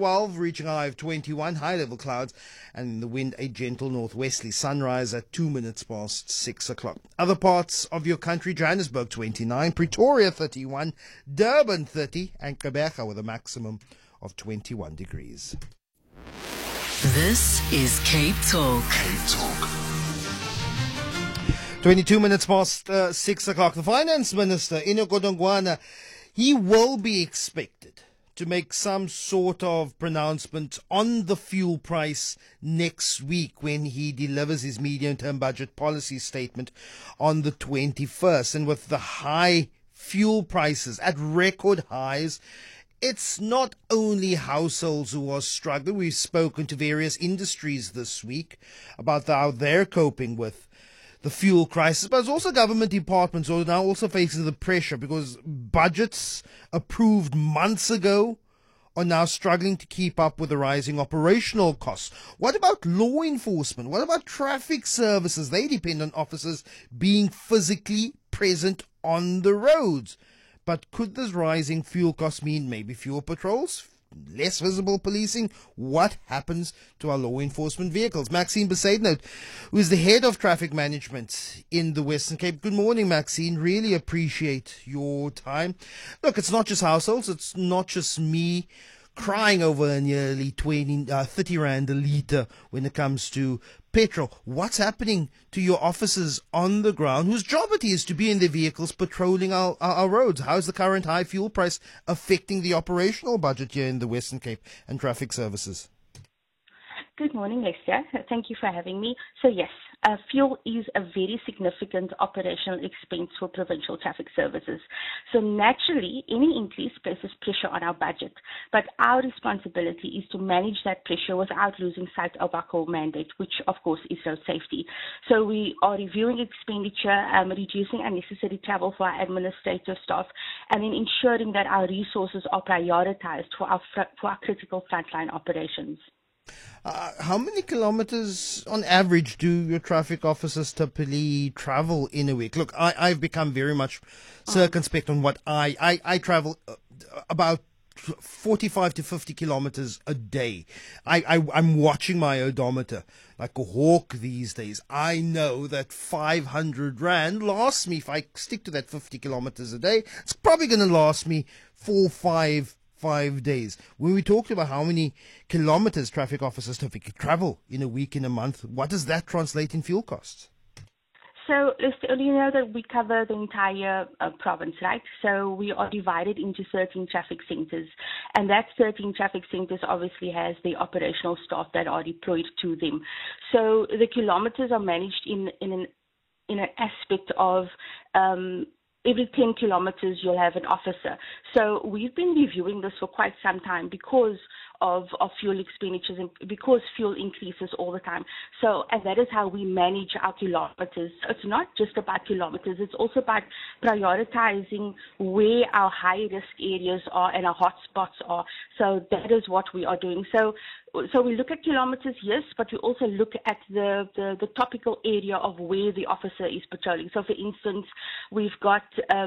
12, reaching a high of 21, high-level clouds, and the wind a gentle northwesterly. Sunrise at 2 minutes past 6 o'clock. Other parts of your country: Johannesburg 29, Pretoria 31, Durban 30, and Gqeberha with a maximum of 21 degrees. This is Cape Talk. Cape Talk. 22 minutes past 6 o'clock. The Finance Minister, Enoch Godongwana, he will be expected to make some sort of pronouncement on the fuel price next week when he delivers his medium-term budget policy statement on the 21st. And with the high fuel prices at record highs, it's not only households who are struggling. We've spoken to various industries this week about how they're coping with the fuel crisis, but it's also government departments who are now also facing the pressure because budgets approved months ago are now struggling to keep up with the rising operational costs. What about law enforcement? What about traffic services? They depend on officers being physically present on the roads. But could this rising fuel cost mean maybe fewer patrols, less visible policing? What happens to our law enforcement vehicles? Maxine Besaidnout, who is the head of traffic management in the Western Cape. Good morning, Maxine. Really appreciate your time. Look, it's not just households. It's not just me crying over a nearly 30 rand a litre when it comes to petrol. What's happening to your officers on the ground whose job it is to be in their vehicles patrolling our roads? How's the current high fuel price affecting the operational budget here in the Western Cape and traffic services? Good morning, Lester. Thank you for having me. So yes, fuel is a very significant operational expense for provincial traffic services. So naturally, any increase places pressure on our budget. But our responsibility is to manage that pressure without losing sight of our core mandate, which of course is road safety. So we are reviewing expenditure, reducing unnecessary travel for our administrative staff, and then ensuring that our resources are prioritized for our critical frontline operations. How many kilometers on average do your traffic officers typically travel in a week? Look, I've become very much circumspect on what I travel about 45 to 50 kilometers a day. I'm watching my odometer like a hawk these days. I know that 500 rand lasts me if I stick to that 50 kilometers a day. It's probably going to last me 5 days. When we talked about how many kilometers traffic officers typically travel in a week, in a month, what does that translate in fuel costs? So, you know that we cover the entire province, right? So we are divided into 13 traffic centers, and that 13 traffic centers obviously has the operational staff that are deployed to them. So the kilometers are managed in an aspect of every 10 kilometers you'll have an officer. So we've been reviewing this for quite some time because of fuel expenditures and because fuel increases all the time. So, and that is how we manage our kilometers. It's not just about kilometers, it's also about prioritizing where our high risk areas are and our hot spots are. So that is what we are doing. So we look at kilometers, yes, but we also look at the topical area of where the officer is patrolling. So for instance, we've got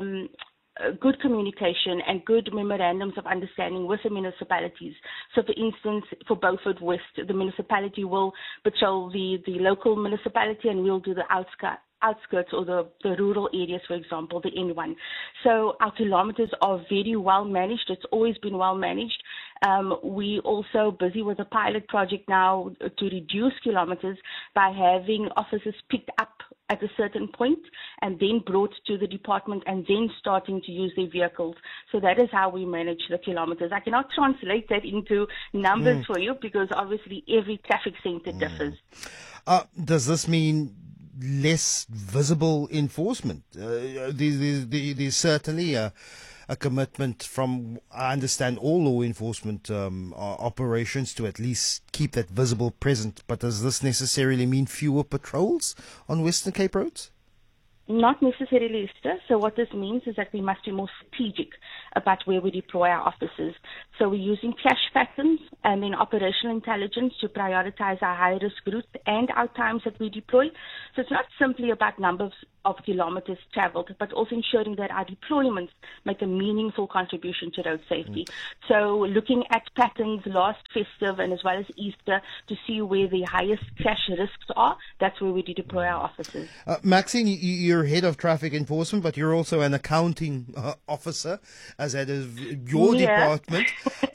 good communication and good memorandums of understanding with the municipalities. So for instance, for Beaufort West, the municipality will patrol the local municipality and we'll do the outskirts or the rural areas, for example, the N1. So our kilometers are very well managed. It's always been well managed. We also busy with a pilot project now to reduce kilometers by having officers picked up at a certain point and then brought to the department and then starting to use their vehicles. So that is how we manage the kilometers. I cannot translate that into numbers for you because obviously every traffic center differs. Does this mean less visible enforcement? There's certainly a commitment from, I understand, all law enforcement operations to at least keep that visible present. But does this necessarily mean fewer patrols on Western Cape roads? Not necessarily, Esther. So what this means is that we must be more strategic about where we deploy our officers. So we're using crash patterns and then operational intelligence to prioritize our high-risk routes and our times that we deploy. So it's not simply about numbers of kilometers traveled, but also ensuring that our deployments make a meaningful contribution to road safety. So looking at patterns last festive and as well as Easter to see where the highest crash risks are, that's where we deploy our officers. Maxine, you're head of traffic enforcement, but you're also an accounting officer as head of your department.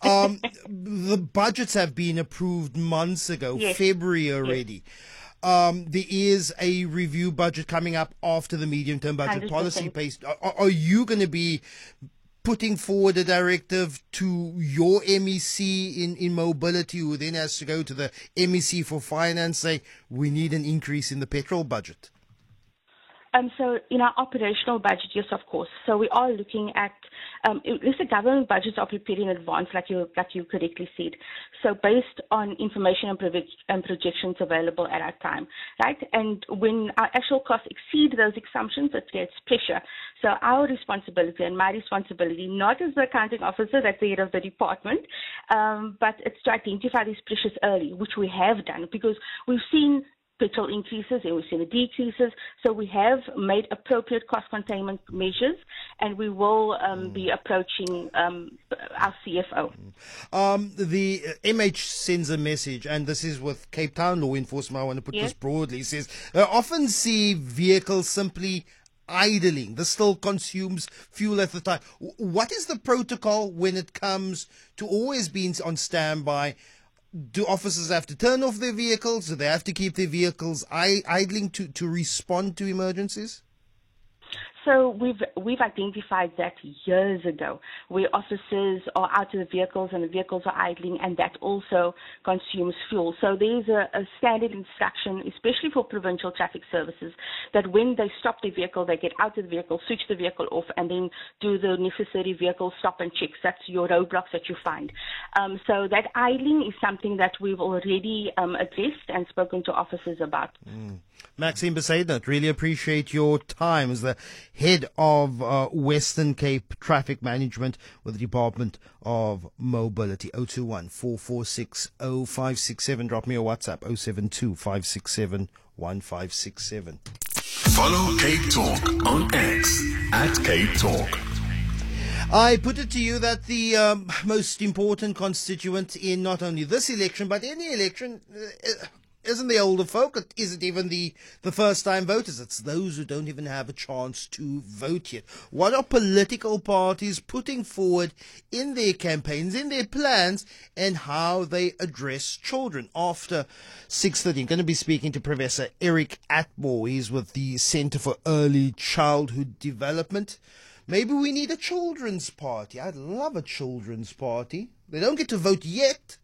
The budgets have been approved months ago, February already. There is a review budget coming up after the medium-term budget 100%. Policy pace. Are you going to be putting forward a directive to your MEC in mobility, who then has to go to the MEC for finance, say, we need an increase in the petrol budget? So in our operational budget, yes, of course. So we are looking at, the government budgets are prepared in advance, like you correctly said. So based on information and projections available at our time, right? And when our actual costs exceed those assumptions, it creates pressure. So our responsibility and my responsibility, not as the accounting officer, that's the head of the department, but it's to identify these pressures early, which we have done because we've seen petrol increases and we've seen the decreases. So we have made appropriate cost containment measures and we will be approaching our CFO. The MH sends a message, and this is with Cape Town law enforcement. I want to put this broadly. It says, they often see vehicles simply idling. This still consumes fuel at the time. What is the protocol when it comes to always being on standby? Do officers have to turn off their vehicles? Do they have to keep their vehicles idling to respond to emergencies? So we've identified that years ago, where officers are out of the vehicles and the vehicles are idling, and that also consumes fuel. So there's a standard instruction, especially for provincial traffic services, that when they stop the vehicle, they get out of the vehicle, switch the vehicle off, and then do the necessary vehicle stop and checks. That's your roadblocks that you find. So that idling is something that we've already addressed and spoken to officers about. Maxine Besaidnot, really appreciate your time as the head of Western Cape Traffic Management with the Department of Mobility. 021-446-0567. Drop me a WhatsApp, 072-567-1567. Follow Cape Talk on X at Cape Talk. I put it to you that the most important constituent in not only this election, but any election, isn't the older folk. It isn't even the first-time voters. It's those who don't even have a chance to vote yet. What are political parties putting forward in their campaigns, in their plans, and how they address children? After 6:30, I'm going to be speaking to Professor Eric Atmore. He's with the Centre for Early Childhood Development. Maybe we need a children's party. I'd love a children's party. They don't get to vote yet,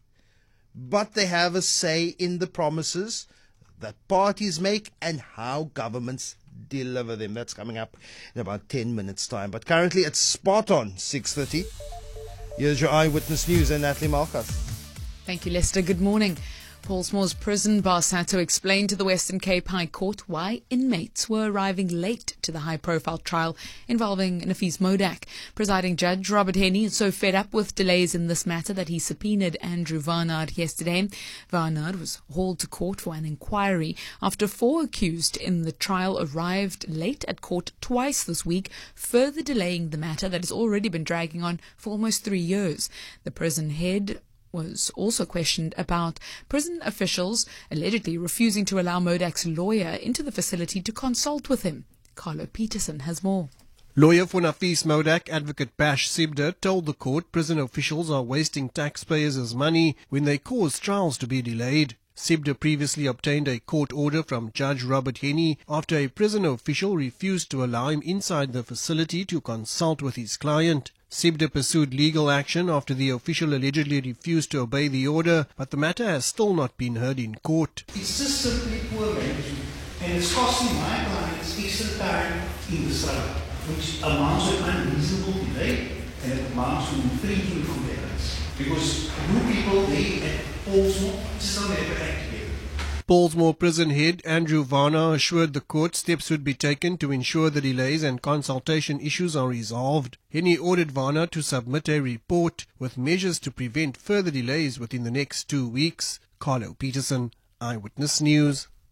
but they have a say in the promises that parties make and how governments deliver them. That's coming up in about 10 minutes' time. But currently it's spot on 6:30. Here's your Eyewitness News and Natalie Malkas. Thank you, Lester. Good morning. Paulsmoor's prison boss had to explain to the Western Cape High Court why inmates were arriving late to the high-profile trial involving Nafis Modak. Presiding Judge Robert Henny is so fed up with delays in this matter that he subpoenaed Andrew Varnard yesterday. Varnard was hauled to court for an inquiry after 4 accused in the trial arrived late at court twice this week, further delaying the matter that has already been dragging on for almost 3 years. The prison head was also questioned about prison officials allegedly refusing to allow Modak's lawyer into the facility to consult with him. Carlo Peterson has more. Lawyer for Nafis Modak, Advocate Bash Sibda, told the court prison officials are wasting taxpayers' money when they cause trials to be delayed. Sibda previously obtained a court order from Judge Robert Henny after a prison official refused to allow him inside the facility to consult with his client. Sibda pursued legal action after the official allegedly refused to obey the order, but the matter has still not been heard in court. It's just simply poor management, and it's costing my clients extra time in the struggle, which amounts to unreasonable delay, and it amounts to infringement from their rights. Because new people, they at Paulsmoor just don't ever act together. Paulsmoor prison head Andrew Varna assured the court steps would be taken to ensure the delays and consultation issues are resolved. Henny ordered Varna to submit a report with measures to prevent further delays within the next 2 weeks. Carlo Peterson, Eyewitness News.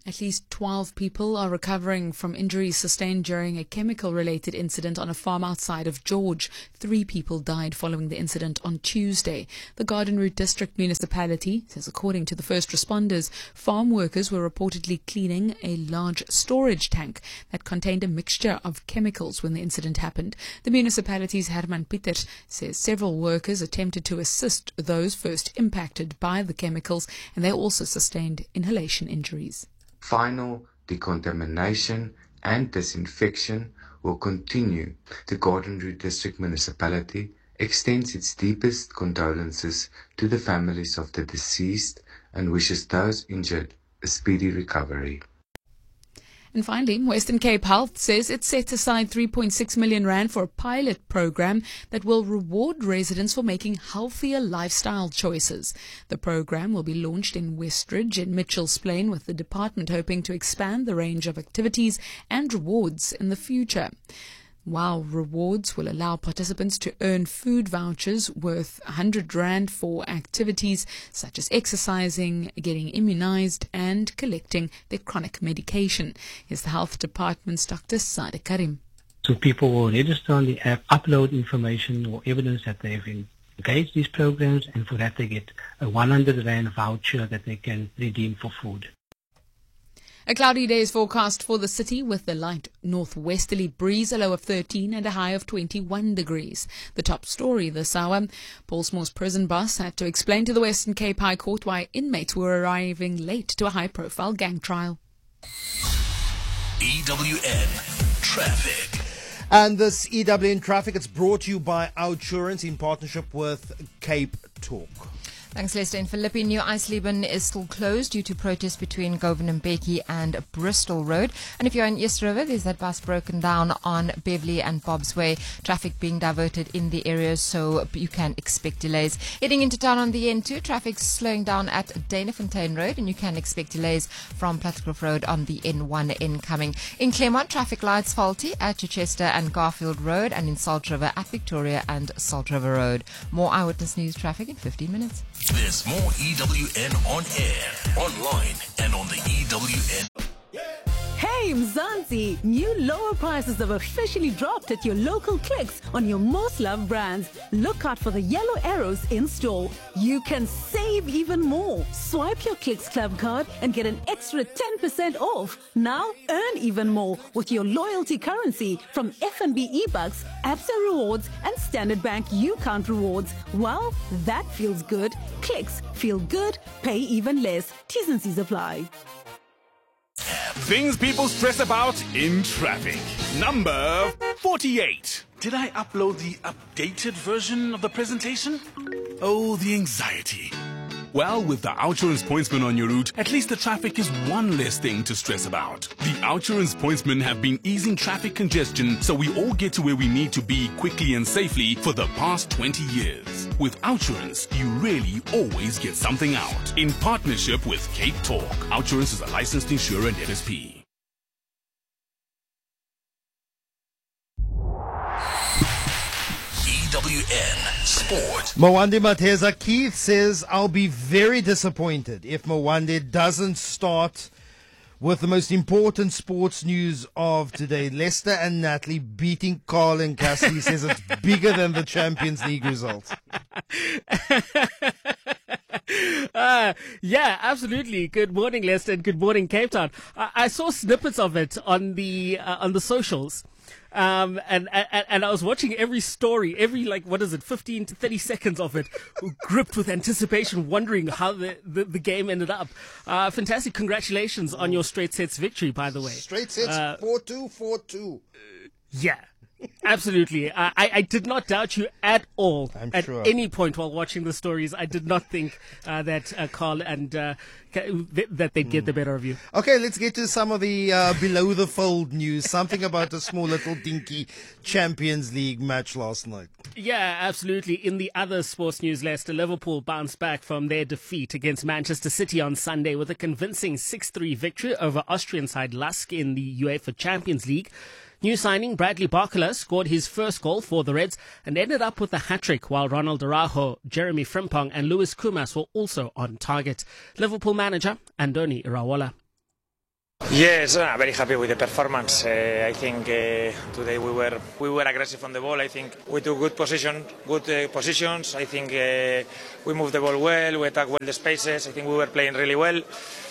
At least 12 people are recovering from injuries sustained during a chemical-related incident on a farm outside of George. 3 people died following the incident on Tuesday. The Garden Route District Municipality says, according to the first responders, farm workers were reportedly cleaning a large storage tank that contained a mixture of chemicals when the incident happened. The municipality's Herman Pieter says several workers attempted to assist those first impacted by the chemicals, and they also sustained inhalation injuries. Final decontamination and disinfection will continue. The Garden Route District Municipality extends its deepest condolences to the families of the deceased and wishes those injured a speedy recovery. And finally, Western Cape Health says it set aside 3.6 million rand for a pilot program that will reward residents for making healthier lifestyle choices. The program will be launched in Westridge in Mitchell's Plain, with the department hoping to expand the range of activities and rewards in the future. While rewards will allow participants to earn food vouchers worth 100 rand for activities such as exercising, getting immunized and collecting their chronic medication. Here's the Health Department's Dr. Sadiq Karim. So people will register on the app, upload information or evidence that they've engaged these programs, and for that they get a 100 rand voucher that they can redeem for food. A cloudy day is forecast for the city with a light northwesterly breeze, a low of 13 and a high of 21 degrees. The top story this hour, Paulsmore's prison boss had to explain to the Western Cape High Court why inmates were arriving late to a high-profile gang trial. EWN Traffic. And this EWN Traffic, it's brought to you by OUTsurance in partnership with Cape Talk. Thanks, Lester. In Philippi, New Eisleben is still closed due to protests between Govan and Mbeki and Bristol Road. And if you're in East River, there's that bus broken down on Beverly and Bob's Way. Traffic being diverted in the area, so you can expect delays. Heading into town on the N2, traffic slowing down at Danafontein Road, and you can expect delays from Plattsgrove Road on the N1 incoming. In Claremont, traffic lights faulty at Chichester and Garfield Road, and in Salt River at Victoria and Salt River Road. More Eyewitness News traffic in 15 minutes. There's more EWN on air, online, and on the EWN. Hey Mzansi, new lower prices have officially dropped at your local Clicks on your most loved brands. Look out for the yellow arrows in store. You can save even more. Swipe your Clicks Club card and get an extra 10% off. Now earn even more with your loyalty currency from FNB eBucks, Absa Rewards and Standard Bank UCount Rewards. Well, that feels good. Clicks, feel good, pay even less. T's and C's apply. Things people stress about in traffic. Number 48. Did I upload the updated version of the presentation? Oh, the anxiety. Well, with the OUTsurance Pointsman on your route, at least the traffic is one less thing to stress about. The OUTsurance Pointsmen have been easing traffic congestion so we all get to where we need to be quickly and safely for the past 20 years. With OUTsurance, you really always get something out. In partnership with Cape Talk, OUTsurance is a licensed insurer and FSP. EWN Sport. Mwande Mateza Keith says, I'll be very disappointed if Mwande doesn't start with the most important sports news of today. Lester and Natalie beating Carl and Cassidy says it's bigger than the Champions League results. Yeah, absolutely. Good morning, Lester, and good morning, Cape Town. I saw snippets of it on the socials. And I was watching every story, every 15 to 30 seconds of it, gripped with anticipation, wondering how the game ended up. Fantastic. Congratulations on your straight sets victory, by the way. Straight sets, 4-2, 4-2. Yeah. Absolutely. I did not doubt you at all. At sure. Any point while watching the stories. I did not think that Carl and that they'd get the better of you. Okay, let's get to some of the below the fold news. Something about a small little dinky Champions League match last night. Yeah, absolutely. In the other sports news, Leicester, Liverpool bounced back from their defeat against Manchester City on Sunday with a convincing 6-3 victory over Austrian side Lask in the UEFA Champions League. New signing Bradley Barcola scored his first goal for the Reds and ended up with a hat-trick, while Ronald Araujo, Jeremy Frimpong and Luis Kumas were also on target. Liverpool manager Andoni Iraola. Yes, very happy with the performance. I think today we were aggressive on the ball. I think we took good positions. I think we moved the ball well. We attacked well the spaces. I think we were playing really well.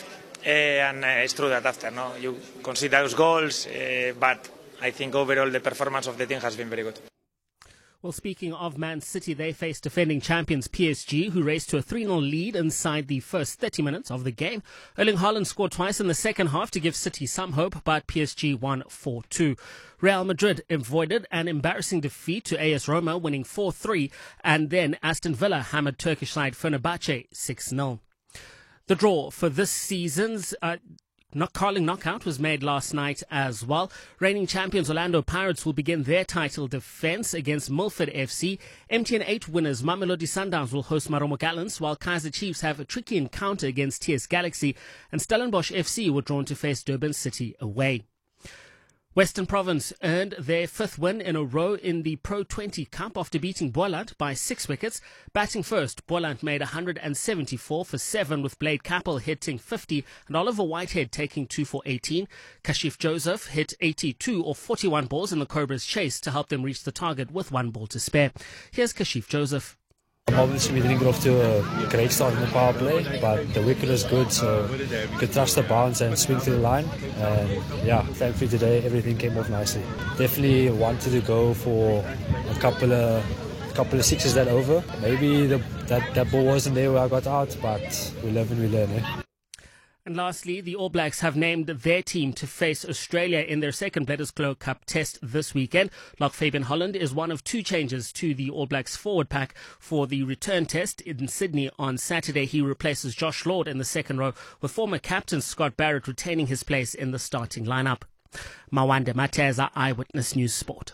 And it's true that after you consider those goals, but I think overall the performance of the team has been very good. Well, speaking of Man City, they faced defending champions PSG, who raced to a 3-0 lead inside the first 30 minutes of the game. Erling Haaland scored twice in the second half to give City some hope, but PSG won 4-2. Real Madrid avoided an embarrassing defeat to AS Roma, winning 4-3, and then Aston Villa hammered Turkish side Fenerbahce 6-0. The draw for this season's Carling knockout was made last night as well. Reigning champions Orlando Pirates will begin their title defence against Milford FC. MTN 8 winners Mamelodi Sundowns will host Maromo Gallants, while Kaizer Chiefs have a tricky encounter against TS Galaxy, and Stellenbosch FC were drawn to face Durban City away. Western Province earned their 5th win in a row in the Pro 20 Cup after beating Boland by 6 wickets. Batting first, Boland made 174 for 7, with Blade Capel hitting 50 and Oliver Whitehead taking 2 for 18. Kashif Joseph hit 82 or 41 balls in the Cobras' chase to help them reach the target with 1 ball to spare. Here's Kashif Joseph. Obviously, we didn't get off to a great start in the power play, but the wicket was good, so we could trust the bounce and swing through the line. And yeah, thankfully today everything came off nicely. Definitely wanted to go for a couple of sixes that over. Maybe that ball wasn't there where I got out, but we live and we learn. And lastly, the All Blacks have named their team to face Australia in their second Bledisloe Cup test this weekend. Locke Fabian Holland is one of 2 changes to the All Blacks forward pack for the return test in Sydney on Saturday. He replaces Josh Lord in the second row, with former captain Scott Barrett retaining his place in the starting lineup. Mawande Mateza, Eyewitness News Sport.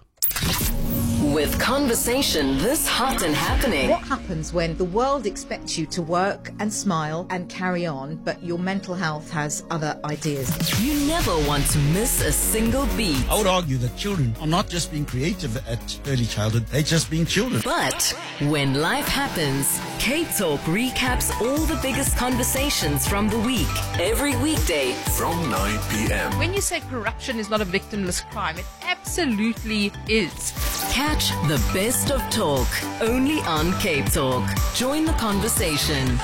With conversation this hot and happening. What happens when the world expects you to work and smile and carry on, but your mental health has other ideas? You never want to miss a single beat. I would argue that children are not just being creative at early childhood, they're just being children. But when life happens, Cape Talk recaps all the biggest conversations from the week, every weekday from 9 p.m. When you say corruption is not a victimless crime, it absolutely is. Catch the best of talk only on Cape Talk. Join the conversation.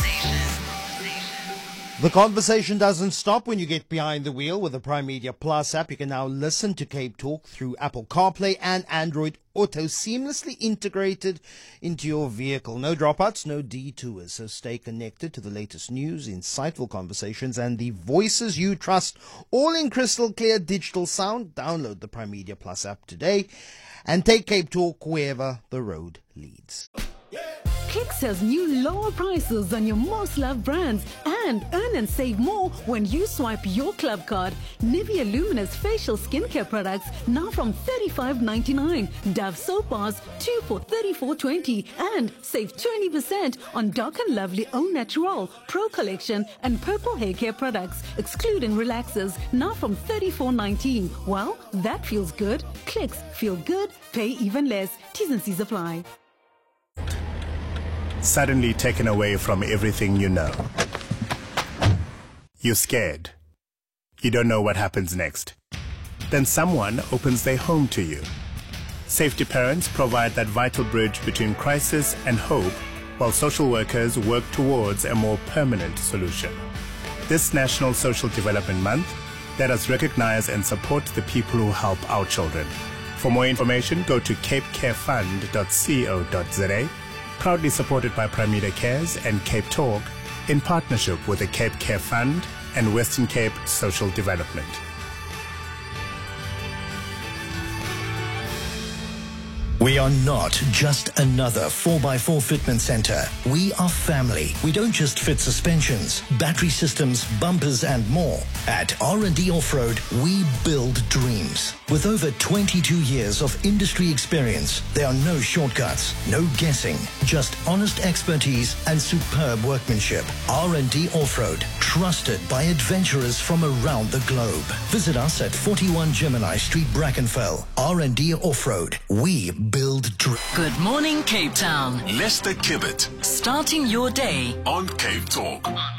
The conversation doesn't stop when you get behind the wheel with the Prime Media Plus app. You can now listen to Cape Talk through Apple CarPlay and Android Auto, seamlessly integrated into your vehicle. No dropouts, no detours. So stay connected to the latest news, insightful conversations, and the voices you trust, all in crystal clear digital sound. Download the Prime Media Plus app today and take Cape Talk wherever the road leads. Clicks has new lower prices on your most loved brands, and earn and save more when you swipe your club card. Nivea Luminous facial skincare products now from $35.99. Dove soap bars 2 for $34.20, and save 20% on Dark and Lovely Au Natural Pro Collection and Purple hair care products, excluding relaxers, now from $34.19. Well, that feels good. Clicks feel good, pay even less. T's and C's apply. Suddenly taken away from everything you know. You're scared. You don't know what happens next. Then someone opens their home to you. Safety Parents provide that vital bridge between crisis and hope, while social workers work towards a more permanent solution. This National Social Development Month, let us recognize and support the people who help our children. For more information, go to capecarefund.co.za. Proudly supported by Prime Media Cares and Cape Talk, in partnership with the Cape Care Fund and Western Cape Social Development. We are not just another 4x4 fitment center. We are family. We don't just fit suspensions, battery systems, bumpers, and more. At R&D Off-Road, we build dreams. With over 22 years of industry experience, there are no shortcuts, no guessing, just honest expertise and superb workmanship. R&D Off-Road, trusted by adventurers from around the globe. Visit us at 41 Gemini Street, Brackenfell. R&D Off-Road, we build dreams. Good morning, Cape Town. Lester Kibbet. Starting your day on Cape Talk.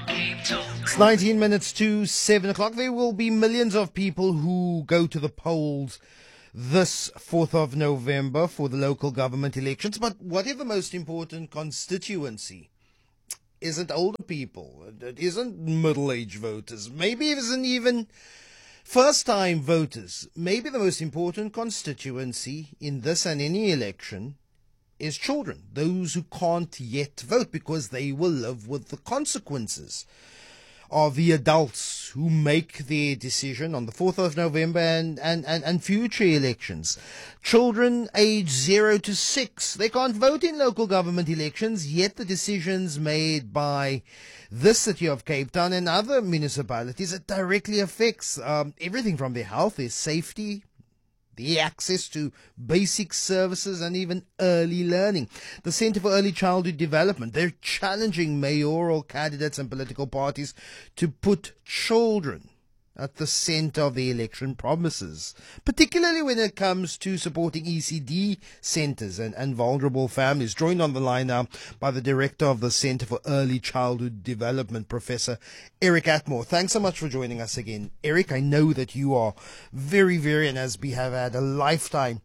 It's 19 minutes to 7 o'clock. There will be millions of people who go to the polls this 4th of November for the local government elections. But whatever the most important constituency isn't older people, it isn't middle-aged voters, maybe it isn't even first-time voters. Maybe the most important constituency in this and any election is children, those who can't yet vote because they will live with the consequences of the adults who make their decision on the 4th of November and future elections. Children aged 0 to 6, they can't vote in local government elections, yet the decisions made by this city of Cape Town and other municipalities, it directly affects everything from their health, their safety, the access to basic services and even early learning. The Centre for Early Childhood Development, they're challenging mayoral candidates and political parties to put children at the centre of the election promises, particularly when it comes to supporting ECD centres and vulnerable families. Joined on the line now by the Director of the Centre for Early Childhood Development, Professor Eric Atmore. Thanks so much for joining us again. Eric, I know that you are very, and as we have had a lifetime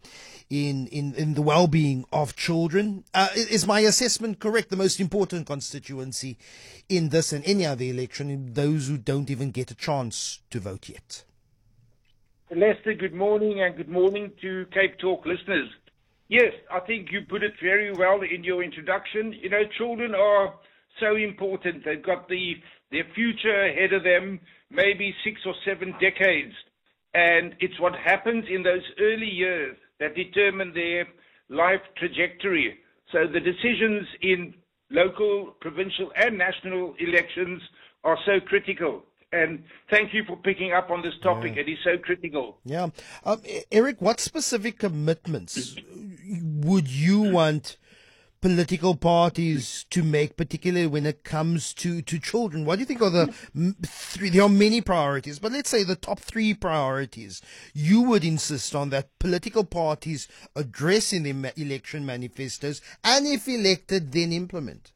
in the well-being of children. Is my assessment correct? The most important constituency in this and any other election, those who don't even get a chance to vote yet. Lester, good morning, and good morning to Cape Talk listeners. Yes, I think you put it very well in your introduction. You know, children are so important. They've got their future ahead of them, maybe 6 or 7 decades. And it's what happens in those early years that determine their life trajectory. So the decisions in local, provincial and national elections are so critical. And thank you for picking up on this topic. Yeah. It is so critical. Yeah. Eric, what specific commitments would you want political parties to make, particularly when it comes to children? What do you think are the three? There are many priorities, but let's say the top 3 priorities you would insist on that political parties address in their election manifestos, and if elected, then implement.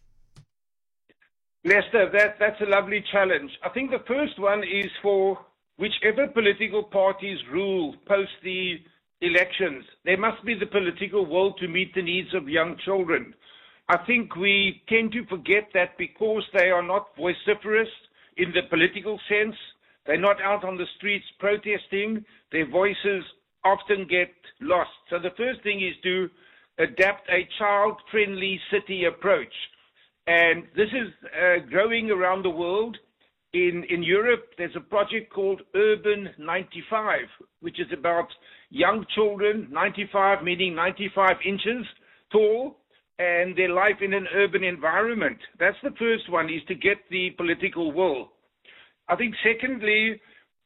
Lester, that's a lovely challenge. I think the first one is for whichever political parties rule post the elections, there must be the political will to meet the needs of young children. I think we tend to forget that because they are not vociferous in the political sense, they're not out on the streets protesting, their voices often get lost. So the first thing is to adapt a child-friendly city approach. And this is growing around the world. In Europe, there's a project called Urban 95, which is about young children, 95 meaning 95 inches tall, and their life in an urban environment. That's the first one, is to get the political will. I think secondly,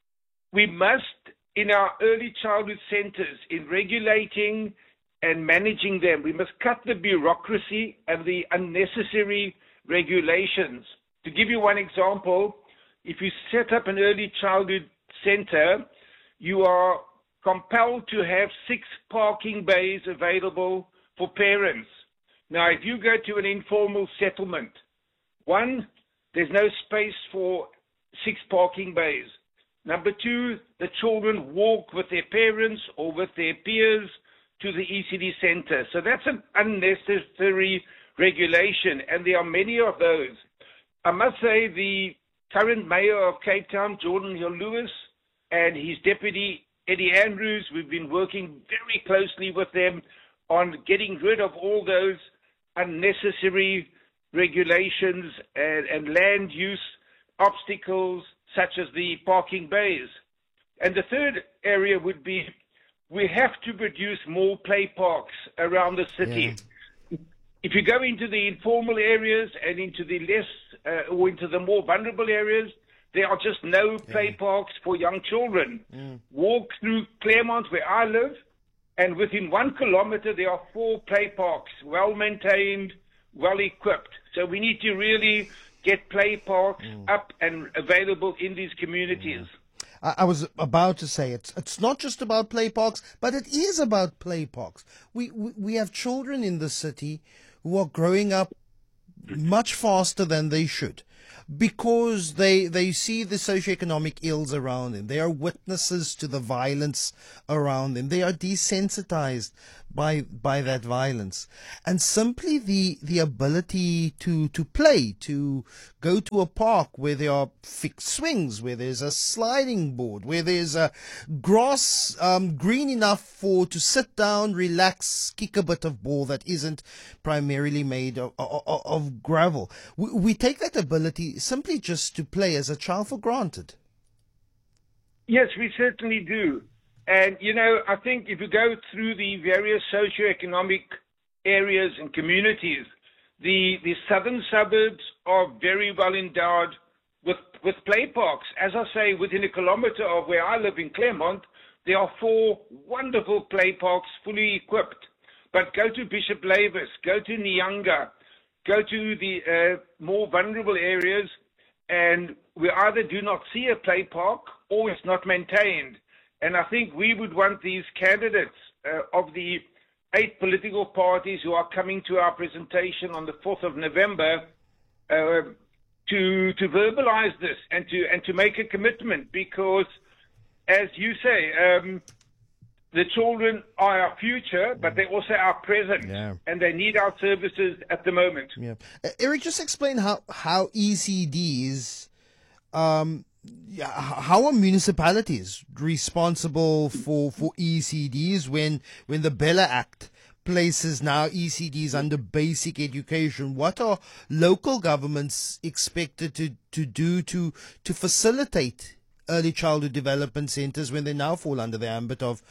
we must, in our early childhood centers, in regulating and managing them, we must cut the bureaucracy and the unnecessary regulations. To give you one example, if you set up an early childhood center, you are compelled to have 6 parking bays available for parents. Now, if you go to an informal settlement, 1, there's no space for 6 parking bays. Number 2, the children walk with their parents or with their peers to the ECD center. So that's an unnecessary regulation, and there are many of those. I must say the current mayor of Cape Town, Jordan Hill-Lewis, and his deputy, Eddie Andrews, we've been working very closely with them on getting rid of all those unnecessary regulations and land use obstacles such as the parking bays. And the third area would be we have to produce more play parks around the city. Yeah. If you go into the informal areas and into the less or into the more vulnerable areas, there are just no play parks for young children. Walk through Claremont, where I live, and within 1 kilometer there are 4 play parks, well maintained, well equipped. So we need to really get play parks up and available in these communities. I was about to say it's not just about play parks, but it is about play parks. We have children in the city who are growing up much faster than they should. because they see the socioeconomic ills around them. They are witnesses to the violence around them. They are desensitized by that violence. And simply the ability to play, to go to a park where there are fixed swings, where there's a sliding board, where there's a grass green enough to sit down, relax, kick a bit of ball that isn't primarily made of gravel. We take that ability simply just to play as a child for granted. Yes, we certainly do. And, I think if you go through the various socioeconomic areas and communities, the southern suburbs are very well endowed with play parks. As I say, within a kilometre of where I live in Claremont, there are 4 wonderful play parks fully equipped. But go to Bishop Lavis, go to Nyanga, go to the more vulnerable areas, and we either do not see a play park or it's not maintained. And I think we would want these candidates of the 8 political parties who are coming to our presentation on the 4th of November to verbalize this and to make a commitment, because, as you say, the children are our future, but they're also our present, and they need our services at the moment. Yeah. Eric, just explain how ECDs, how are municipalities responsible for ECDs when the Bella Act places now ECDs under basic education? What are local governments expected to do to facilitate early childhood development centres when they now fall under the ambit of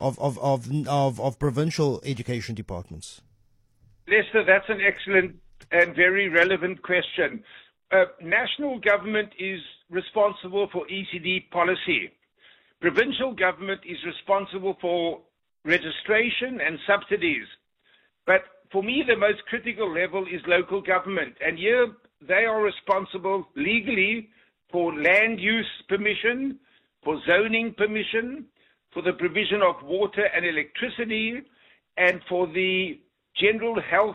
provincial education departments? Lester, that's an excellent and very relevant question. National government is responsible for ECD policy. Provincial government is responsible for registration and subsidies. But for me, the most critical level is local government. And here they are responsible legally for land use permission, for zoning permission, for the provision of water and electricity, and for the general health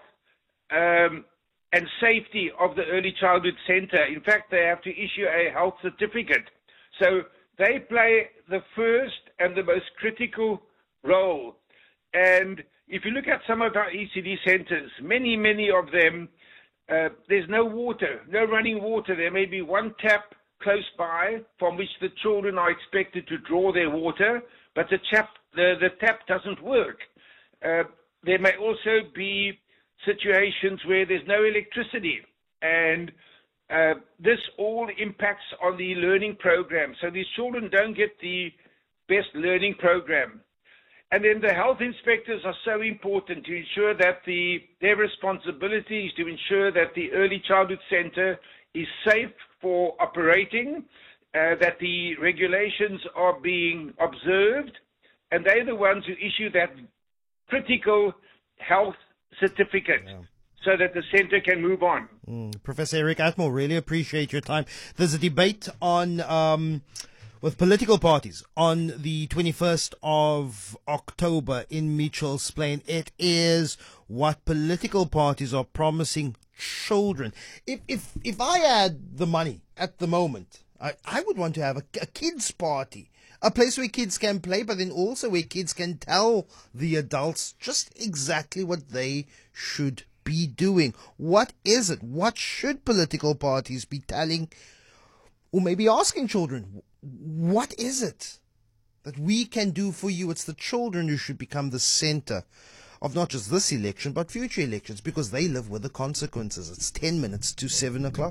and safety of the early childhood centre. In fact, they have to issue a health certificate. So they play the first and the most critical role. And if you look at some of our ECD centres, many of them, there's no water, no running water. There may be one tap close by from which the children are expected to draw their water, but the tap doesn't work. There may also be situations where there's no electricity, and this all impacts on the learning program. So these children don't get the best learning program. And then the health inspectors are so important to ensure that their responsibility is to ensure that the early childhood centre is safe for operating, that the regulations are being observed, and they're the ones who issue that critical health certificate so that the centre can move on. Professor Eric Atmore, really appreciate your time. There's a debate on with political parties on the 21st of October in Mitchell's Plain. It is what political parties are promising children. If I had the money at the moment, I would want to have a kids party, a place where kids can play, but then also where kids can tell the adults just exactly what they should be doing. What is it? What should political parties be telling, or maybe asking children? What is it that we can do for you? It's the children who should become the center of not just this election, but future elections, because they live with the consequences. It's 10 minutes to 7 o'clock.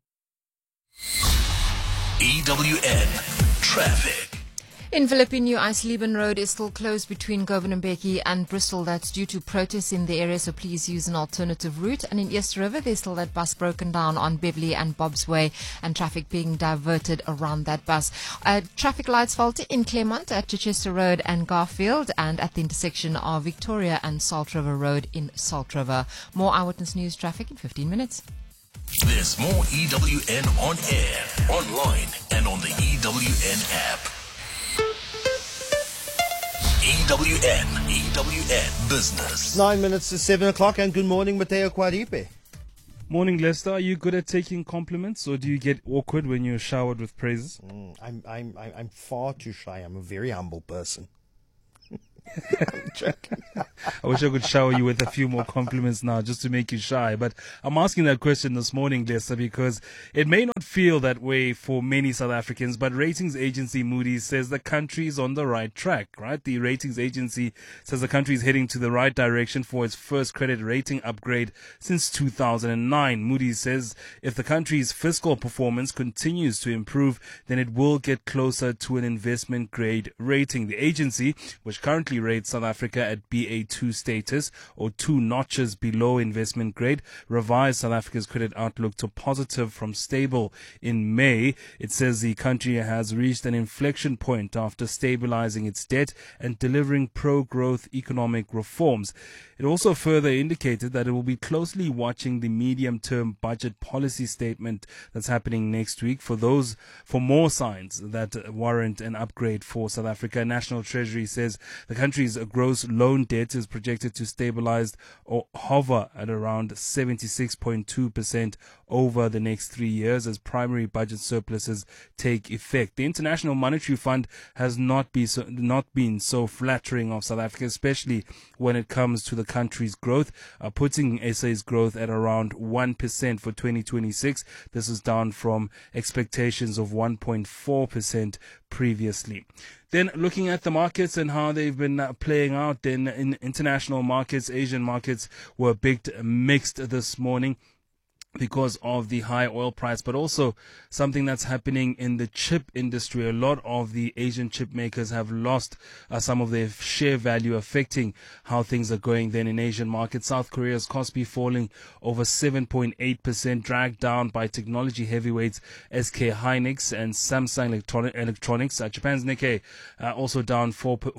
EWN Traffic. In Philippine, New Eisleben Road is still closed between Govan Mbeki and Bristol. That's due to protests in the area, so please use an alternative route. And in East River, there's still that bus broken down on Beverly and Bob's Way, and traffic being diverted around that bus. Traffic lights faulty in Claremont at Chichester Road and Garfield, and at the intersection of Victoria and Salt River Road in Salt River. More Eyewitness News traffic in 15 minutes. There's more EWN on air, online, and on the EWN app. EWN Business. 9 minutes to 7 o'clock, and good morning, Mateo Quaripe. Morning, Lester. Are you good at taking compliments, or do you get awkward when you're showered with praises? I'm far too shy. I'm a very humble person. I wish I could shower you with a few more compliments now just to make you shy. But I'm asking that question this morning, Lester, because it may not feel that way for many South Africans, but ratings agency Moody's says the country is on the right track, right? The ratings agency says the country is heading to the right direction for its first credit rating upgrade since 2009. Moody's says if the country's fiscal performance continues to improve, then it will get closer to an investment grade rating. The agency, which currently rates South Africa at BA2 status, or 2 notches below investment grade, revised South Africa's credit outlook to positive from stable in May. It says the country has reached an inflection point after stabilizing its debt and delivering pro-growth economic reforms. It also further indicated that it will be closely watching the medium-term budget policy statement that's happening next week for more signs that warrant an upgrade for South Africa. National Treasury says the country's gross loan debt is projected to stabilize or hover at around 76.2% over the next 3 years as primary budget surpluses take effect. The International Monetary Fund has not been so flattering of South Africa, especially when it comes to the country's growth, putting SA's growth at around 1% for 2026. This is down from expectations of 1.4% previously. Then looking at the markets and how they've been playing out, then in international markets, Asian markets were a bit mixed this morning because of the high oil price, but also something that's happening in the chip industry. A lot of the Asian chip makers have lost some of their share value, affecting how things are going then in Asian markets. South Korea's Kospi falling over 7.8%, dragged down by technology heavyweights SK Hynix and Samsung Electronics. Japan's Nikkei also down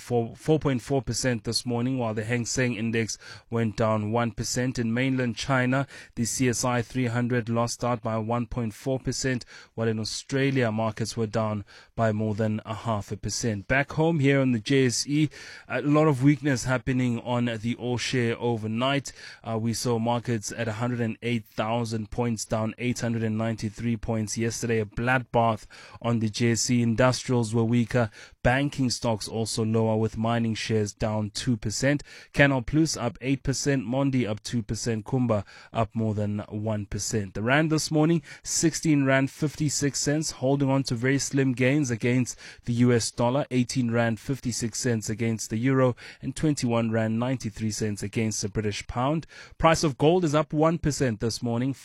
4.4% this morning, while the Hang Seng Index went down 1%. In mainland China, the CSI 300 lost out by 1.4%, while in Australia markets were down by more than 0.5%. Back home here on the JSE, a lot of weakness happening on the All Share overnight. We saw markets at 108,000 points, down 893 points yesterday. A bloodbath on the JSE. Industrials were weaker. Banking stocks also lower, with mining shares down 2%. Canal Plus up 8%. Mondi up 2%. Kumba up more than 1%. The rand this morning, 16 rand 56 cents, holding on to very slim gains against the US dollar, 18 rand 56 cents against the euro, and 21 rand 93 cents against the British pound. Price of gold is up 1% this morning,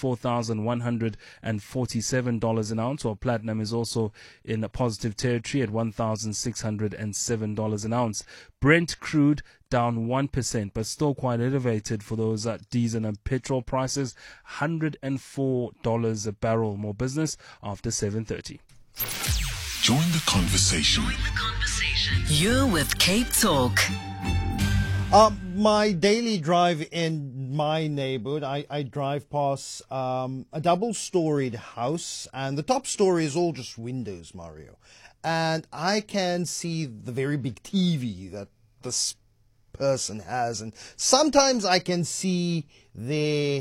$4,147 an ounce, while platinum is also in a positive territory at $1,607 an ounce. Brent crude down 1%, but still quite elevated for those diesel and petrol prices, $104 a barrel. More business after 7:30. Join the conversation. You're with Cape Talk. My daily drive in my neighborhood, I drive past a double-storied house, and the top story is all just windows, Mario. And I can see the very big TV that this person has, and sometimes I can see the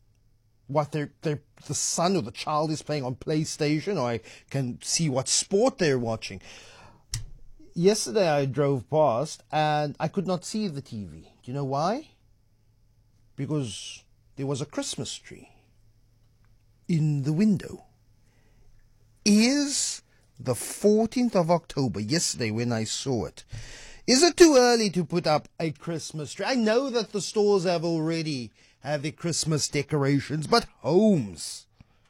son or the child is playing on PlayStation, or I can see what sport they're watching. Yesterday I drove past and I could not see the TV. Do you know why? Because there was a Christmas tree in the window. Is the 14th of October, yesterday when I saw it, is it too early to put up a Christmas tree? I know that the stores have already had their Christmas decorations, but homes,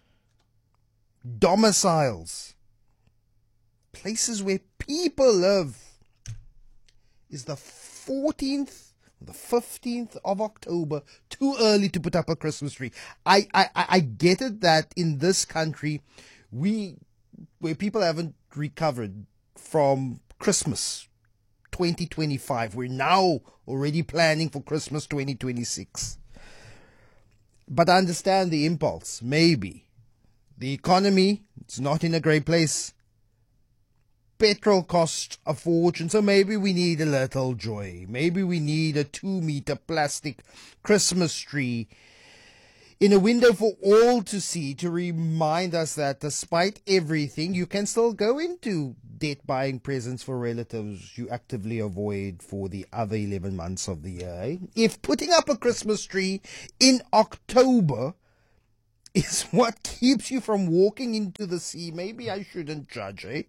domiciles, places where people live, is the 14th, the 15th of October too early to put up a Christmas tree? I get it that in this country, where people haven't recovered from Christmas 2025, we're now already planning for Christmas 2026. But I understand the impulse. Maybe the economy, it's not in a great place. Petrol costs a fortune, so maybe we need a little joy. Maybe we need a 2-meter plastic Christmas tree in a window for all to see, to remind us that despite everything, you can still go into debt buying presents for relatives you actively avoid for the other 11 months of the year. Eh? If putting up a Christmas tree in October is what keeps you from walking into the sea, maybe I shouldn't judge, eh?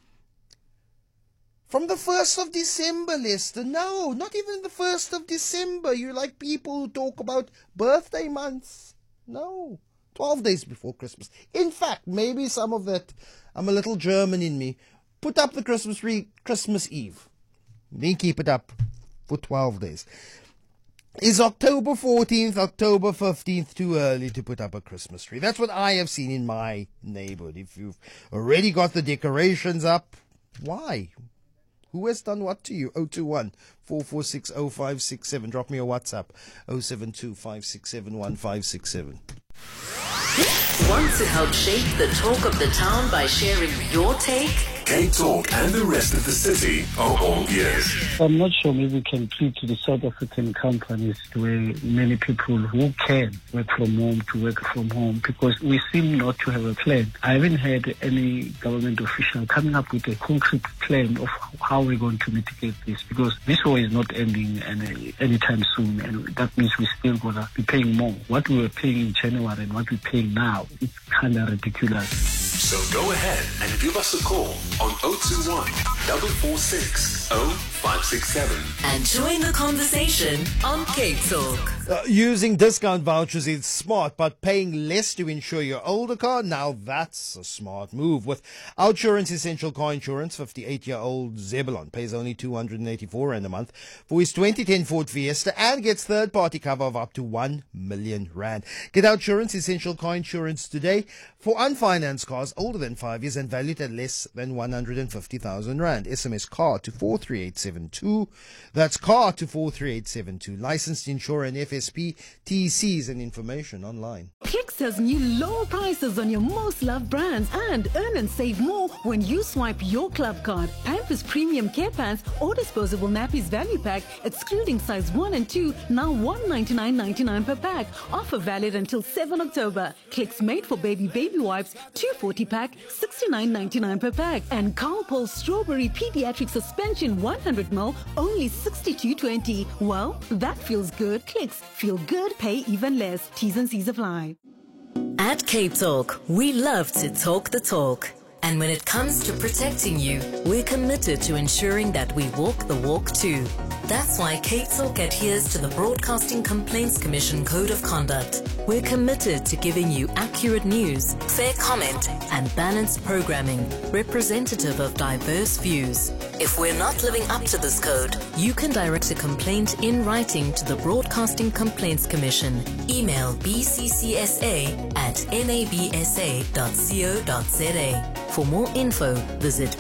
From the 1st of December, Lester. No, not even the 1st of December. You're like people who talk about birthday months. No, 12 days before Christmas. In fact, maybe some of that, I'm a little German in me, put up the Christmas tree Christmas Eve. Then keep it up for 12 days. Is October 14th, October 15th too early to put up a Christmas tree? That's what I have seen in my neighborhood. If you've already got the decorations up, why? Who has done what to you? 021 446 0567. Drop me a WhatsApp. 072 567 1567. Want to help shape the talk of the town by sharing your take? K-Talk and the rest of the city are all ears. I'm not sure maybe we can plead to the South African companies where many people who can work from home to work from home, because we seem not to have a plan. I haven't heard any government official coming up with a concrete plan of how we're going to mitigate this, because this war is not ending anytime soon, and that means we're still going to be paying more. What we were paying in January and what we're paying now, it's kind of ridiculous. So go ahead and give us a call on 021 446 0567 and join the conversation on K-Talk. Using discount vouchers is smart, but paying less to insure your older car, now that's a smart move. With Outsurance Essential Car Insurance, 58-year-old Zebulon pays only 284 rand a month for his 2010 Ford Fiesta and gets third-party cover of up to 1 million rand. Get Outsurance Essential Car Insurance today for unfinanced cars older than 5 years and valued at less than 150,000 rand. SMS CAR to 43872. That's CAR to 43872. Licensed insurer and FSP, TCs and information online. Clicks has new lower prices on your most loved brands and earn and save more when you swipe your club card. Pampers Premium Care Pants or disposable nappies value pack, excluding size 1 and 2, now $199.99 per pack. Offer valid until 7 October. Clicks made for baby wipes, 240 pack, $69.99 per pack. And Carlpole Strawberry Pediatric Suspension 100ml, only $62.20. Well, that feels good. Clicks, feel good, pay even less. T's and C's apply. At Cape Talk, we love to talk the talk. And when it comes to protecting you, we're committed to ensuring that we walk the walk too. That's why Cape Talk adheres to the Broadcasting Complaints Commission Code of Conduct. We're committed to giving you accurate news, fair comment, and balanced programming, representative of diverse views. If we're not living up to this code, you can direct a complaint in writing to the Broadcasting Complaints Commission. Email bccsa@nabsa.co.za. For more info, visit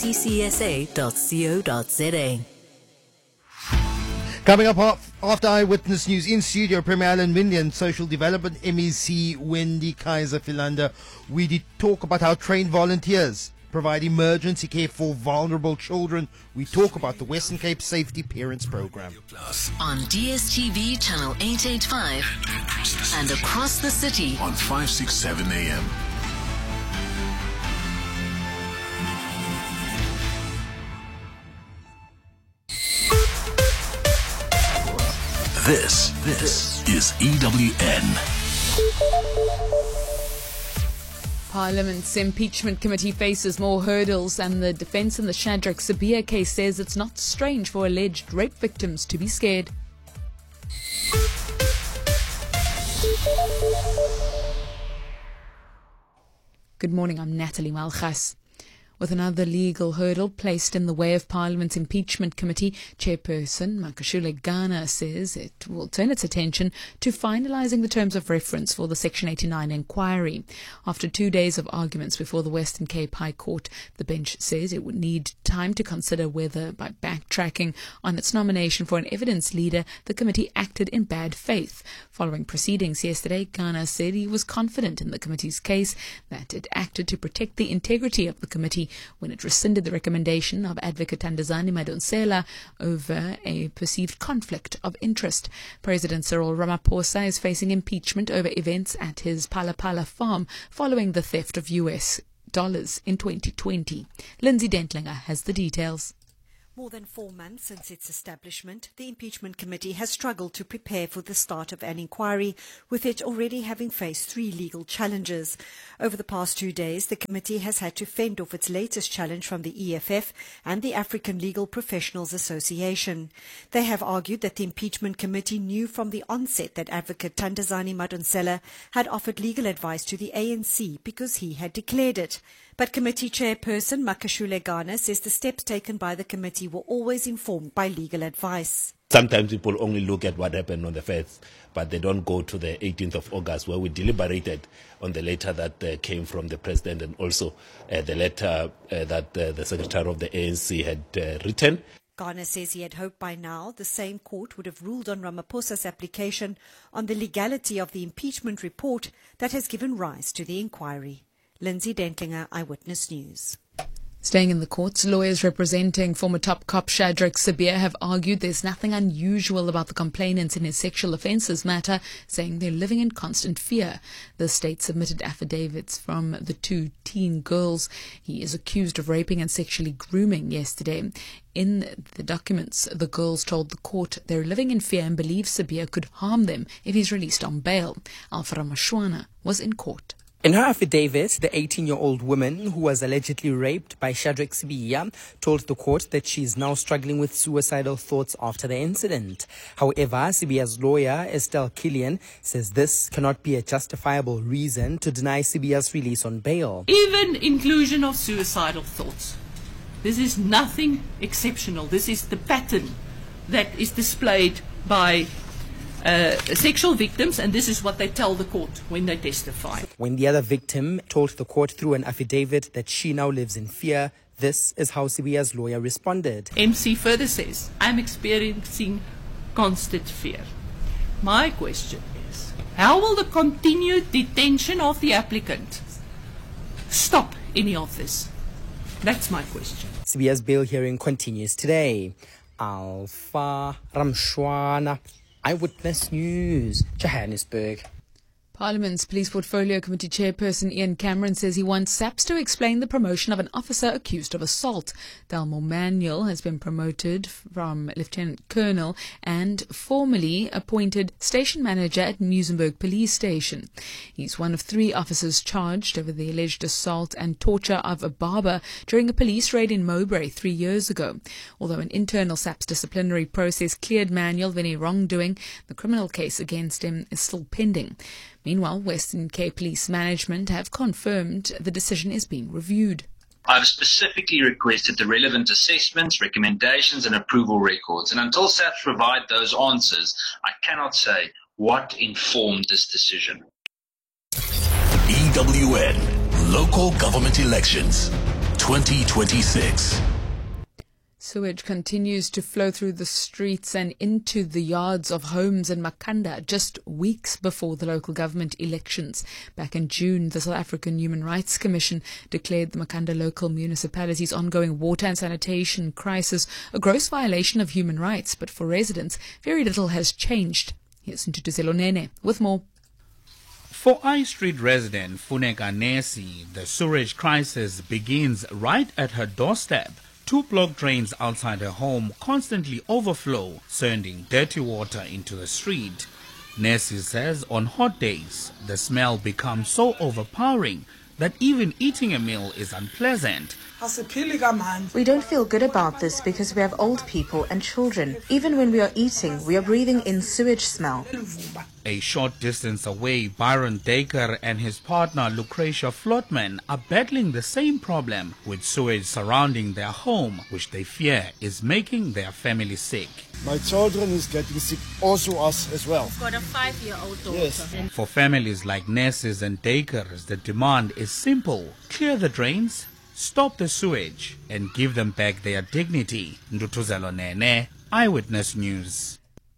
bccsa.co.za. Coming up after Eyewitness News in studio, Premier Alan Windley and Social Development MEC Wendy Kaiser-Philander. We did talk about how trained volunteers provide emergency care for vulnerable children. We talk about the Western Cape Safety Parents Program. On DSTV channel 885 and across the city on 567 AM. This is EWN. Parliament's impeachment committee faces more hurdles, and the defence in the Shadrack Sibiya case says it's not strange for alleged rape victims to be scared. Good morning, I'm Natalie Malchas. With another legal hurdle placed in the way of Parliament's impeachment committee, Chairperson Makashule Ghana says it will turn its attention to finalising the terms of reference for the Section 89 inquiry. After 2 days of arguments before the Western Cape High Court, the bench says it would need time to consider whether, by backtracking on its nomination for an evidence leader, the committee acted in bad faith. Following proceedings yesterday, Ghana said he was confident in the committee's case, that it acted to protect the integrity of the committee Committee when it rescinded the recommendation of Advocate Thandazani Madonsela over a perceived conflict of interest. President Cyril Ramaphosa is facing impeachment over events at his Phala farm following the theft of US dollars in 2020. Lindsay Dentlinger has the details. More than 4 months since its establishment, the Impeachment Committee has struggled to prepare for the start of an inquiry, with it already having faced 3 legal challenges. Over the past 2 days, the committee has had to fend off its latest challenge from the EFF and the African Legal Professionals Association. They have argued that the Impeachment Committee knew from the onset that Advocate Thandazani Madonsela had offered legal advice to the ANC because he had declared it. But committee chairperson Makashule Garner says the steps taken by the committee were always informed by legal advice. Sometimes people only look at what happened on the 1st, but they don't go to the 18th of August where we deliberated on the letter that came from the president and also the letter that the secretary of the ANC had written. Garner says he had hoped by now the same court would have ruled on Ramaphosa's application on the legality of the impeachment report that has given rise to the inquiry. Lindsay Dentlinger, Eyewitness News. Staying in the courts, lawyers representing former top cop Shadrack Sibiya have argued there's nothing unusual about the complainants in his sexual offences matter, saying they're living in constant fear. The state submitted affidavits from the 2 teen girls he is accused of raping and sexually grooming yesterday. In the documents, the girls told the court they're living in fear and believe Sibiya could harm them if he's released on bail. Alfred Mashwana was in court. In her affidavit, the 18-year-old woman who was allegedly raped by Shadrack Sibiya told the court that she is now struggling with suicidal thoughts after the incident. However, Sibiya's lawyer, Estelle Killian, says this cannot be a justifiable reason to deny Sibiya's release on bail. Even inclusion of suicidal thoughts. This is nothing exceptional. This is the pattern that is displayed by sexual victims, and this is what they tell the court when they testify. When the other victim told the court through an affidavit that she now lives in fear, this is how Sibiya's lawyer responded. MC further says, I'm experiencing constant fear. My question is, how will the continued detention of the applicant stop any of this? That's my question. Sibiya's bail hearing continues today. Alpha Ramshwana, Eyewitness News, Johannesburg. Parliament's Police Portfolio Committee Chairperson Ian Cameron says he wants SAPS to explain the promotion of an officer accused of assault. Dalmore Manuel has been promoted from Lieutenant Colonel and formally appointed Station Manager at Muizenberg Police Station. He's one of 3 officers charged over the alleged assault and torture of a barber during a police raid in Mowbray 3 years ago. Although an internal SAPS disciplinary process cleared Manuel of any wrongdoing, the criminal case against him is still pending. Meanwhile, Western Cape Police Management have confirmed the decision is being reviewed. I've specifically requested the relevant assessments, recommendations and approval records, and until SAPS provide those answers, I cannot say what informed this decision. EWN Local Government Elections 2026. Sewage continues to flow through the streets and into the yards of homes in Makhanda just weeks before the local government elections. Back in June, the South African Human Rights Commission declared the Makhanda local municipality's ongoing water and sanitation crisis a gross violation of human rights. But for residents, very little has changed. Here's Ntutuzelo Nene with more. For I Street resident Funeka Nesi, the sewage crisis begins right at her doorstep. 2 block drains outside her home constantly overflow, sending dirty water into the street. Nessie says on hot days, the smell becomes so overpowering that even eating a meal is unpleasant. We don't feel good about this because we have old people and children. Even when we are eating, we are breathing in sewage smell. A short distance away, Byron Dacre and his partner Lucretia Flotman are battling the same problem with sewage surrounding their home, which they fear is making their family sick. My children is getting sick, also us as well. I've got a 5-year-old daughter. Yes. For families like Nesses and Dacres, the demand is simple. Clear the drains, stop the sewage, and give them back their dignity. Ntutuzelo Nene, Eyewitness News.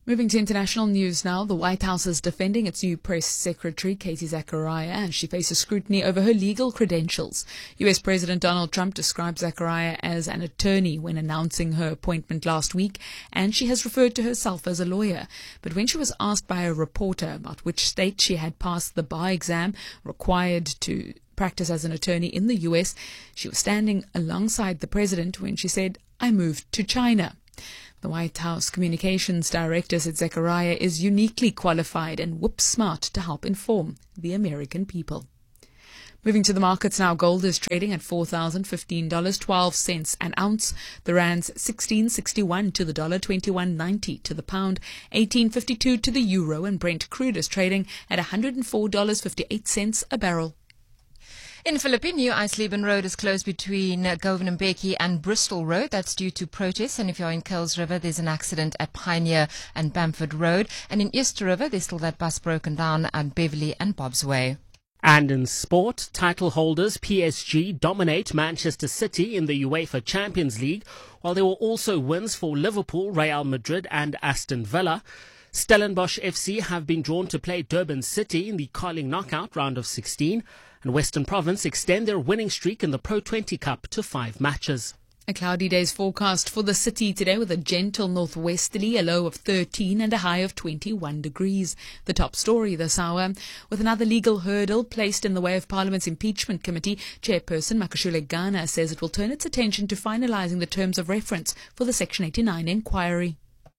Moving to international news now, the White House is defending its new press secretary, Katie Zachariah, as she faces scrutiny over her legal credentials. U.S. President Donald Trump described Zachariah as an attorney when announcing her appointment last week, and she has referred to herself as a lawyer. But when she was asked by a reporter about which state she had passed the bar exam required to practice as an attorney in the U.S., she was standing alongside the president when she said, "I moved to China." The White House Communications Director said Zachariah is uniquely qualified and whip-smart to help inform the American people. Moving to the markets now, gold is trading at $4,015.12 an ounce. The rand's 16.61 to the dollar, 21.90 to the pound, 18.52 to the euro, and Brent crude is trading at $104.58 a barrel. In Philippine, New Eisleben Road is closed between Govan Mbeki and Bristol Road. That's due to protests. And if you're in Kuils River, there's an accident at Pioneer and Bamford Road. And in Easter River, there's still that bus broken down at Beverly and Bob's Way. And in sport, title holders PSG dominate Manchester City in the UEFA Champions League, while there were also wins for Liverpool, Real Madrid and Aston Villa. Stellenbosch FC have been drawn to play Durban City in the Carling Knockout round of 16, and Western Province extend their winning streak in the Pro 20 Cup to 5 matches. A cloudy day's forecast for the city today with a gentle northwesterly, a low of 13 and a high of 21 degrees. The top story this hour, with another legal hurdle placed in the way of Parliament's impeachment committee, Chairperson Makashule Ghana says it will turn its attention to finalising the terms of reference for the Section 89 inquiry.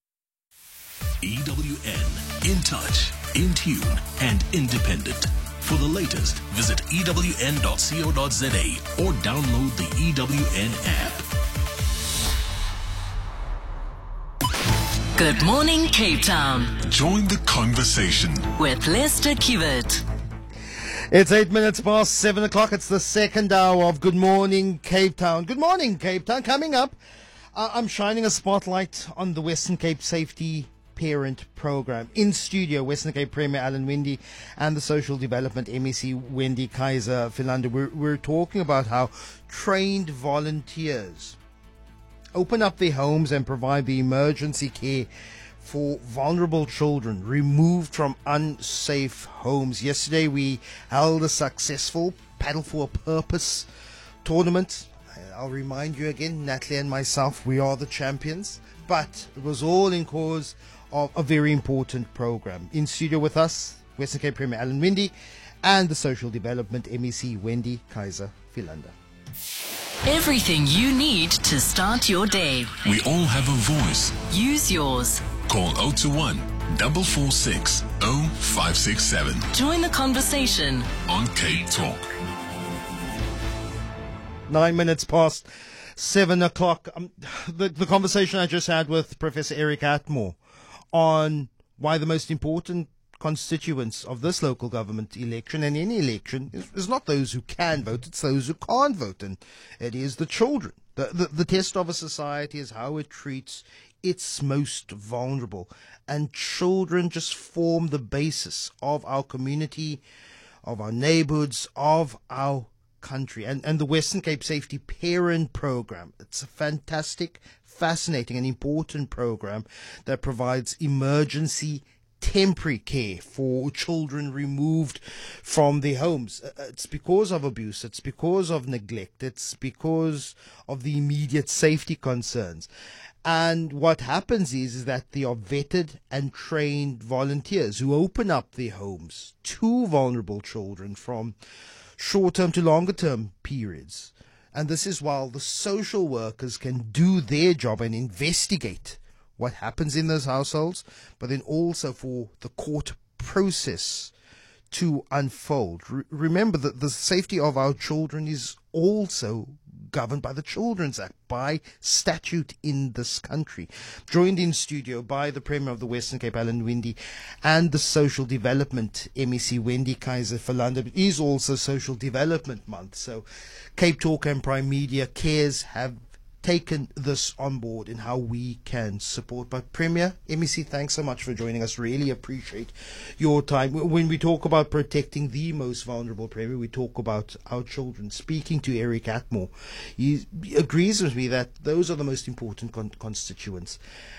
EWN, in touch, in tune and independent. For the latest, visit ewn.co.za or download the EWN app. Good morning, Cape Town. Join the conversation With Lester Kiewit. It's 8 minutes past 7 o'clock. It's the second hour of Good Morning Cape Town. Good morning, Cape Town. Coming up, I'm shining a spotlight on the Western Cape Safety Parent Program. In studio, Western Cape Premier Alan Winde and the Social Development MEC Wendy Kaiser Philander. We're talking about how trained volunteers open up their homes and provide the emergency care for vulnerable children removed from unsafe homes. Yesterday we held a successful Paddle for a Purpose tournament. I'll remind you again, Natalie and myself, we are the champions, but it was all in cause of a very important program. In studio with us, Western Cape Premier Alan Winde and the Social Development MEC Wendy Kaiser Philander. Everything you need to start your day. We all have a voice. Use yours. Call 021 446 0567. Join the conversation on Cape Talk. 9 minutes past 7 o'clock. The conversation I just had with Professor Eric Atmore on why the most important constituents of this local government election and any election is not those who can vote, it's those who can't vote, and it is the children. The test of a society is how it treats its most vulnerable, and children just form the basis of our community, of our neighborhoods, of our country. And the Western Cape Safety Parent Program, it's a fantastic, fascinating and important program that provides emergency temporary care for children removed from their homes. It's because of abuse, it's because of neglect, it's because of the immediate safety concerns. And what happens is that they are vetted and trained volunteers who open up their homes to vulnerable children from short-term to longer-term periods. And this is while the social workers can do their job and investigate what happens in those households, but then also for the court process to unfold. Remember that the safety of our children is also governed by the Children's Act, by statute in this country. Joined in studio by the Premier of the Western Cape, Alan Winde, and the Social Development MEC, Wendy Kaiser Philander. It is also Social Development Month, so Cape Talk and Prime Media Cares have taken this on board in how we can support. But Premier, MEC, thanks so much for joining us. Really appreciate your time. When we talk about protecting the most vulnerable, Premier, we talk about our children. Speaking to Eric Atmore, he agrees with me that those are the most important constituents.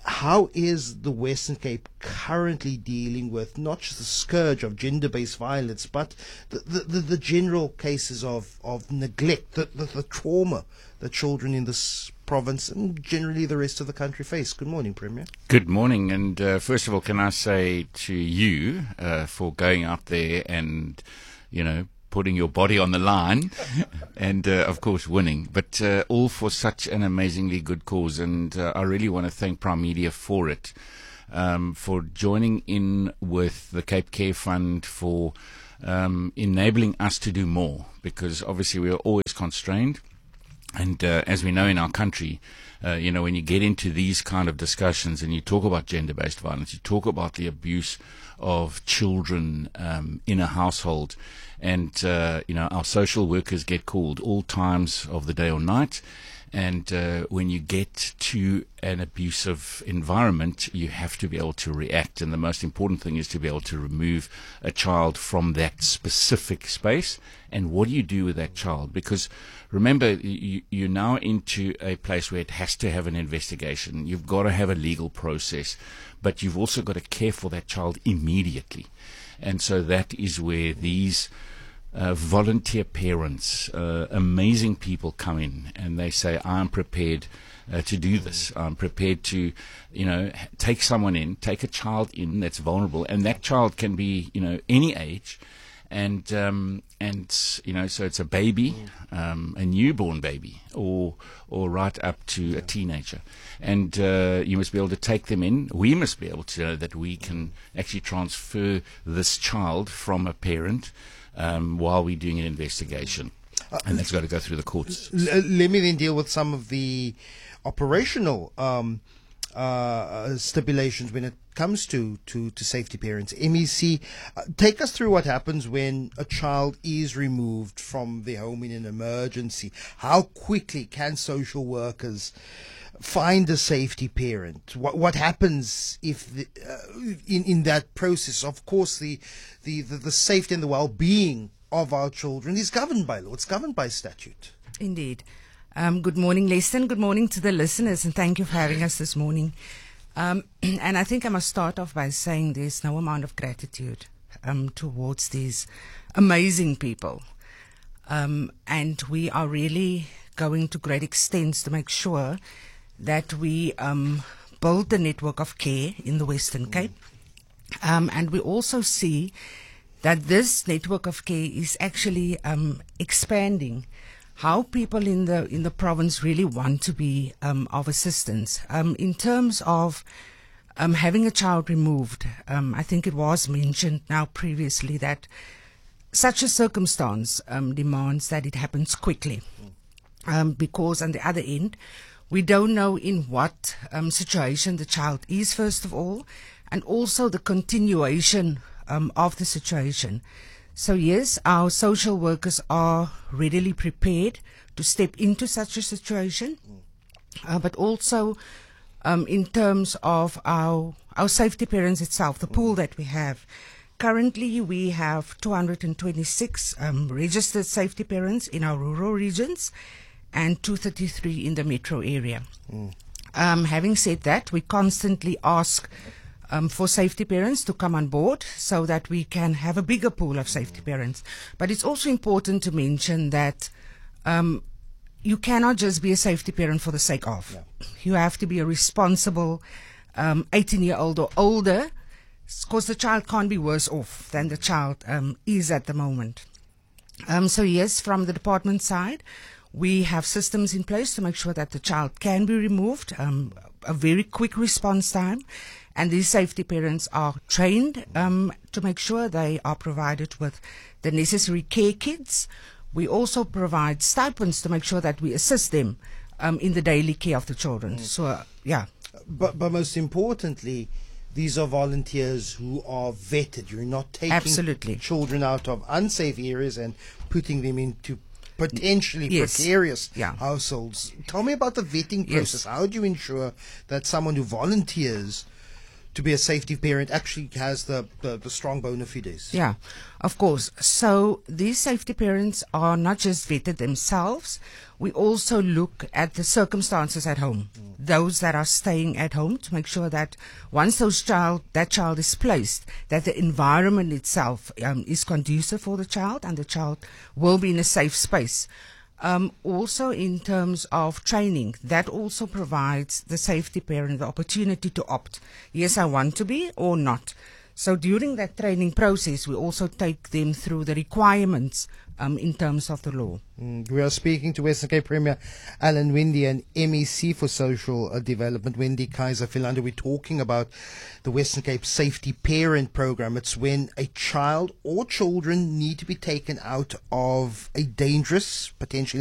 How is the Western Cape currently dealing with not just the scourge of gender-based violence, but the general cases of neglect, the trauma that children in this province and generally the rest of the country face? Good morning, Premier. Good morning, and first of all, can I say to you for going out there and, putting your body on the line and, of course, winning, but all for such an amazingly good cause. And I really want to thank Prime Media for it, for joining in with the Cape Care Fund, for enabling us to do more, because obviously we are always constrained. And as we know in our country, when you get into these kind of discussions and you talk about gender-based violence, you talk about the abuse of children in a household, and our social workers get called all times of the day or night. And when you get to an abusive environment, you have to be able to react. And the most important thing is to be able to remove a child from that specific space. And what do you do with that child? Because remember, you're now into a place where it has to have an investigation. You've got to have a legal process, but you've also got to care for that child immediately. And so that is where these volunteer parents, amazing people come in and they say, I'm prepared to do this. I'm prepared to, take someone in, take a child in that's vulnerable, and that child can be, any age. And so it's a baby, a newborn baby, or right up to a teenager. And you must be able to take them in. We must be able to know that we can actually transfer this child from a parent while we're doing an investigation. And that's got to go through the courts. Let me then deal with some of the operational stipulations when it comes to safety parents. MEC, take us through what happens when a child is removed from their home in an emergency. How quickly can social workers find a safety parent? What happens if in that process? Of course, the safety and the well-being of our children is governed by law. It's governed by statute. Indeed. Good morning, Leston. Good morning to the listeners, and thank you for having us this morning. And I think I must start off by saying there's no amount of gratitude towards these amazing people. And we are really going to great extents to make sure that we build the network of care in the Western Cape. And we also see that this network of care is actually expanding. How people in the province really want to be of assistance. In terms of having a child removed, I think it was mentioned now previously that such a circumstance demands that it happens quickly. Because on the other end, we don't know in what situation the child is, first of all, and also the continuation of the situation. So yes, our social workers are readily prepared to step into such a situation, but also in terms of our safety parents itself, the pool that we have. Currently, we have 226 registered safety parents in our rural regions and 233 in the metro area. Having said that, we constantly ask for safety parents to come on board so that we can have a bigger pool of safety parents. But it's also important to mention that you cannot just be a safety parent for the sake of. You have to be a responsible 18-year-old or older, because the child can't be worse off than the child is at the moment. So yes, from the department side, we have systems in place to make sure that the child can be removed, a very quick response time. And these safety parents are trained to make sure they are provided with the necessary care kits. We also provide stipends to make sure that we assist them in the daily care of the children. So, yeah. But most importantly, these are volunteers who are vetted. You're not taking children out of unsafe areas and putting them into potentially precarious households. Tell me about the vetting process. How do you ensure that someone who volunteers to be a safety parent actually has the strong bona fides. Yeah, of course. So these safety parents are not just vetted themselves. We also look at the circumstances at home, those that are staying at home, to make sure that once that child is placed, that the environment itself is conducive for the child and the child will be in a safe space. Also, in terms of training, that also provides the safety parent the opportunity to opt. Yes, I want to be or not. So during that training process, we also take them through the requirements in terms of the law. We are speaking to Western Cape Premier Alan Winde and MEC for Social Development, Wendy Kaiser Philander. We're talking about the Western Cape Safety Parent Program. It's when a child or children need to be taken out of a dangerous, potentially